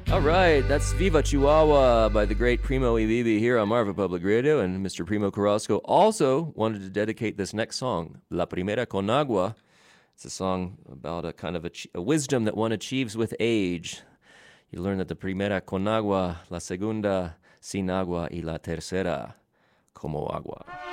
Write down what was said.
All right, that's Viva Chihuahua by the great Primo Ivivi here on Marva Public Radio. And Mr. Primo Carrasco also wanted to dedicate this next song, La Primera con Agua. It's a song about a kind of a wisdom that one achieves with age. You learn that the primera con agua, la segunda sin agua, y la tercera como agua.